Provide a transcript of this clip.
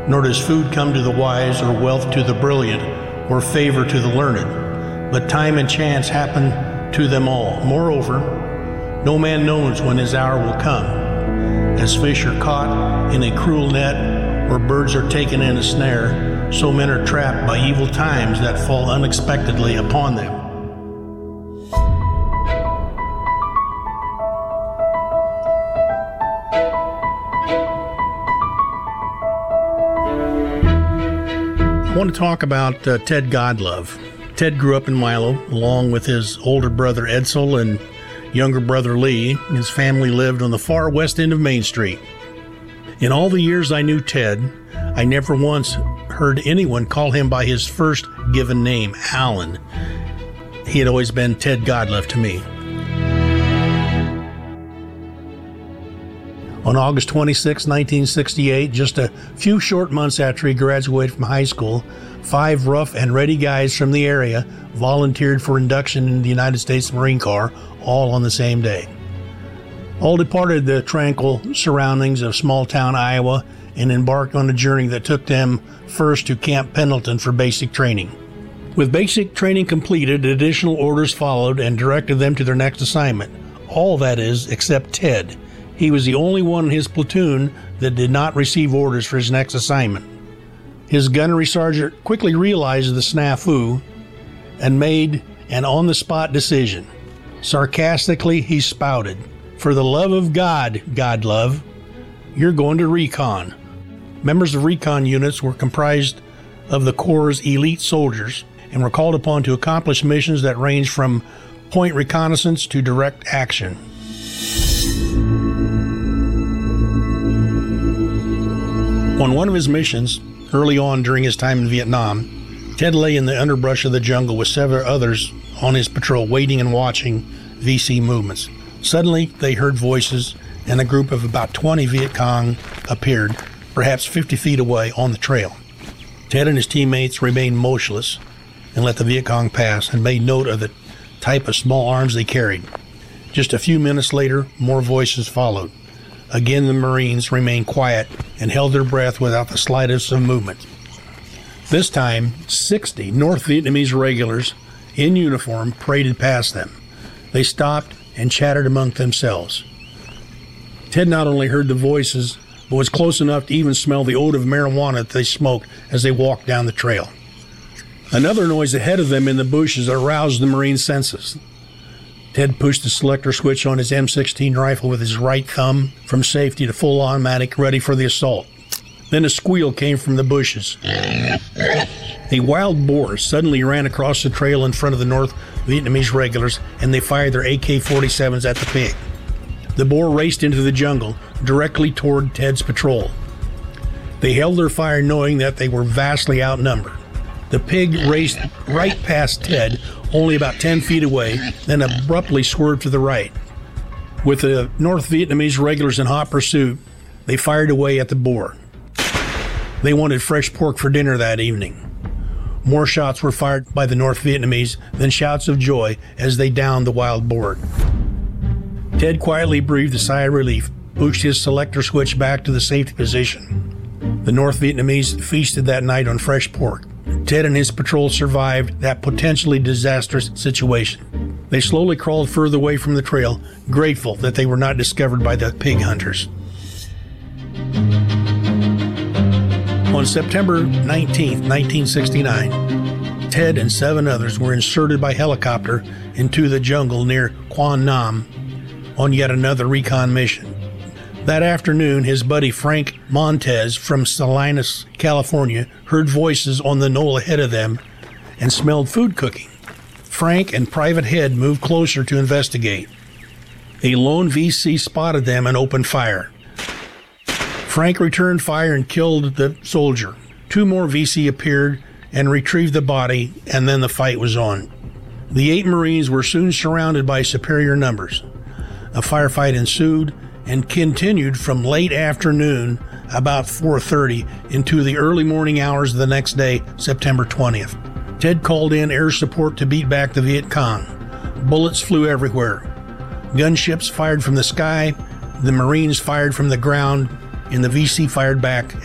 nor does food come to the wise, or wealth to the brilliant, or favor to the learned. But time and chance happen to them all. Moreover, no man knows when his hour will come. As fish are caught in a cruel net, or birds are taken in a snare, so men are trapped by evil times that fall unexpectedly upon them. I want to talk about Ted Godlove. Ted grew up in Milo, along with his older brother Edsel and younger brother Lee. His family lived on the far west end of Main Street. In all the years I knew Ted, I never once heard anyone call him by his first given name, Alan. He had always been Ted Godlove to me. On August 26, 1968, just a few short months after he graduated from high school, 5 rough and ready guys from the area volunteered for induction into the United States Marine Corps, all on the same day. All departed the tranquil surroundings of small-town Iowa and embarked on a journey that took them first to Camp Pendleton for basic training. With basic training completed, additional orders followed and directed them to their next assignment. All, that is, except Ted. He was the only one in his platoon that did not receive orders for his next assignment. His gunnery sergeant quickly realized the snafu and made an on-the-spot decision. Sarcastically, he spouted, "For the love of God, Godlove, you're going to recon." Members of recon units were comprised of the Corps' elite soldiers and were called upon to accomplish missions that ranged from point reconnaissance to direct action. On one of his missions, early on during his time in Vietnam, Ted lay in the underbrush of the jungle with several others on his patrol, waiting and watching VC movements. Suddenly, they heard voices, and a group of about 20 Viet Cong appeared, perhaps 50 feet away on the trail. Ted and his teammates remained motionless and let the Viet Cong pass and made note of the type of small arms they carried. Just a few minutes later, more voices followed. Again, the Marines remained quiet and held their breath without the slightest of movement. This time, 60 North Vietnamese regulars in uniform paraded past them. They stopped and chattered among themselves. Ted not only heard the voices, but was close enough to even smell the odor of marijuana that they smoked as they walked down the trail. Another noise ahead of them in the bushes aroused the Marine senses. Ted pushed the selector switch on his M16 rifle with his right thumb from safety to full automatic, ready for the assault. Then a squeal came from the bushes. A wild boar suddenly ran across the trail in front of the North Vietnamese regulars, and they fired their AK-47s at the pig. The boar raced into the jungle, directly toward Ted's patrol. They held their fire knowing that they were vastly outnumbered. The pig raced right past Ted, only about 10 feet away, then abruptly swerved to the right. With the North Vietnamese regulars in hot pursuit, they fired away at the boar. They wanted fresh pork for dinner that evening. More shots were fired by the North Vietnamese, then shouts of joy as they downed the wild boar. Ted quietly breathed a sigh of relief, pushed his selector switch back to the safety position. The North Vietnamese feasted that night on fresh pork. Ted and his patrol survived that potentially disastrous situation. They slowly crawled further away from the trail, grateful that they were not discovered by the pig hunters. On September 19, 1969, Ted and 7 others were inserted by helicopter into the jungle near Quan Nam on yet another recon mission. That afternoon, his buddy Frank Montez from Salinas, California, heard voices on the knoll ahead of them and smelled food cooking. Frank and Private Head moved closer to investigate. A lone VC spotted them and opened fire. Frank returned fire and killed the soldier. 2 more VC appeared and retrieved the body, and then the fight was on. The 8 Marines were soon surrounded by superior numbers. A firefight ensued and continued from late afternoon, about 4:30, into the early morning hours of the next day, September 20th. Ted called in air support to beat back the Viet Cong. Bullets flew everywhere. Gunships fired from the sky, the Marines fired from the ground, and the VC fired back